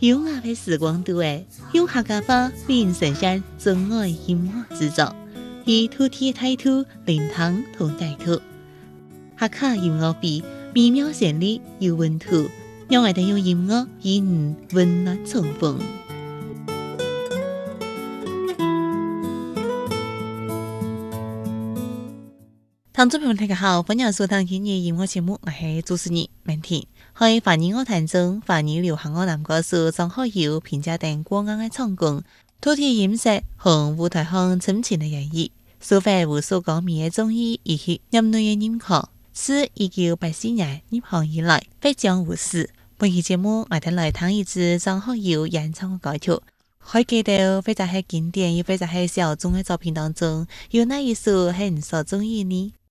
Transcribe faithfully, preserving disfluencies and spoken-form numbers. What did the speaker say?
优雅的时光度诶，用客家话为人呈现真爱音乐制作，以土地的态度聆听同带土。客家音乐比美妙旋律有温度，让我哋用音乐与你温暖重逢。听众朋友大家好，欢迎收听今日音乐节目，我是主持人明天。喺华语乐坛中，华语流行乐男歌手张学友评价等光暗嘅唱功，土地饮食和舞台上深情嘅演绎，收获无数歌迷嘅中意以及业内嘅认可，是一九八四年入行以来非常无私。本期节目我哋来听一支张学友演唱嘅歌曲。可以記得非常係經典，亦非常係小眾嘅作品當中，有哪一首係你所中意呢？